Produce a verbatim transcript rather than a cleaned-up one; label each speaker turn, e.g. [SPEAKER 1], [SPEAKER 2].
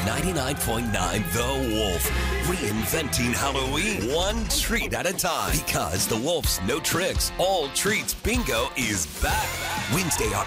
[SPEAKER 1] ninety-nine point nine The Wolf. Reinventing Halloween one treat at a time. Because the Wolf's No Tricks, All Treats Bingo is back. Wednesday,